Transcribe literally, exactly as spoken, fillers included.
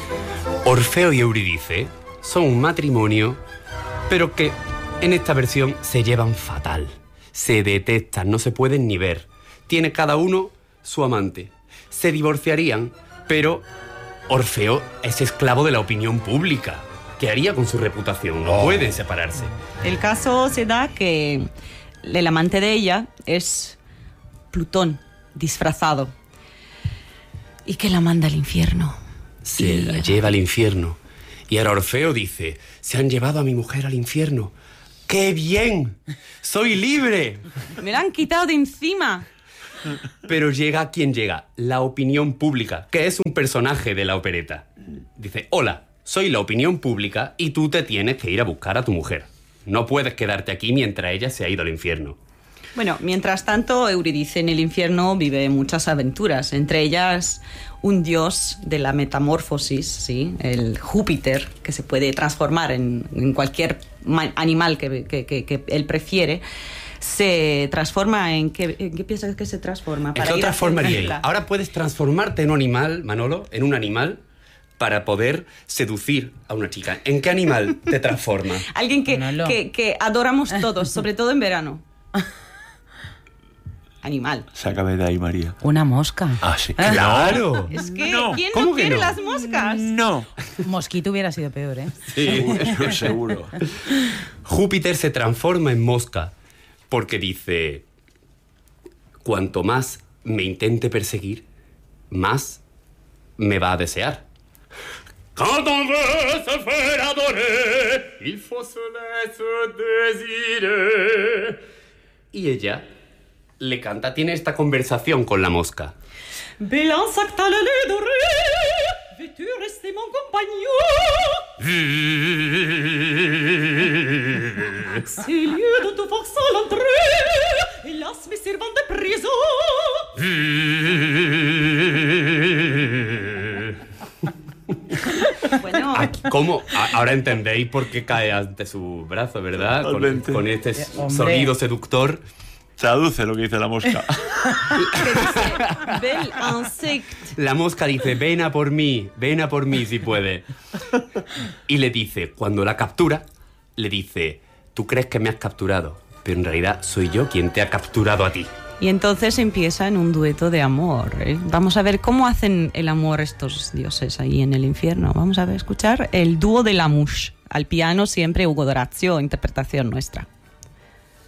Orfeo y Eurídice son un matrimonio, pero que en esta versión se llevan fatal. Se detestan, no se pueden ni ver. Tiene cada uno su amante. Se divorciarían, pero Orfeo es esclavo de la opinión pública. ¿Qué haría con su reputación? No oh. pueden separarse. El caso se da que el amante de ella es Plutón, disfrazado, y que la manda al infierno. Se y... la lleva al infierno. Y ahora Orfeo dice, se han llevado a mi mujer al infierno. ¡Qué bien! ¡Soy libre! ¡Me la han quitado de encima! Pero llega quien llega, la opinión pública, que es un personaje de la opereta. Dice, hola, soy la opinión pública y tú te tienes que ir a buscar a tu mujer. No puedes quedarte aquí mientras ella se ha ido al infierno. Bueno, mientras tanto, Eurídice en el infierno vive muchas aventuras, entre ellas un dios de la metamorfosis, ¿sí? El Júpiter, que se puede transformar en, en cualquier animal que, que, que, que él prefiere. Se transforma en... ¿Qué, en qué piensas que se transforma? ¿En qué otra forma haría él? Ahora puedes transformarte en un animal, Manolo, en un animal, para poder seducir a una chica. ¿En qué animal te transforma? Alguien que, que, que adoramos todos, sobre todo en verano. Animal. Sácame de ahí, María. Una mosca. Ah, sí. ¡Claro! Es que, no. ¿quién ¿Cómo no quiere no? las moscas? No. Mosquito hubiera sido peor, ¿eh? Sí, Seguro, seguro. Júpiter se transforma en mosca porque dice, cuanto más me intente perseguir, más me va a desear. Quand on veut se faire adorer, il faut se laisser désirer. Y ella le canta, tiene esta conversación con la mosca. Bélan sacta le lait doré, veux-tu rester mon compagnon? C'est lieu de te forcer à l'entrée, hélas mes servants de prison. Bueno. Aquí, ¿cómo? A- ahora entendéis por qué cae ante su brazo, ¿verdad? Con, Totalmente. con este Eh, hombre. sonido seductor. Traduce lo que dice la mosca. Bel insecte. La mosca dice, ven a por mí, ven a por mí si puede. Y le dice, cuando la captura, le dice, tú crees que me has capturado, pero en realidad soy yo quien te ha capturado a ti. Y entonces empieza en un dueto de amor, ¿eh? Vamos a ver cómo hacen el amor estos dioses ahí en el infierno. Vamos a ver, escuchar el dúo de la Mouche. Al piano siempre Hugo Dorazio, interpretación nuestra.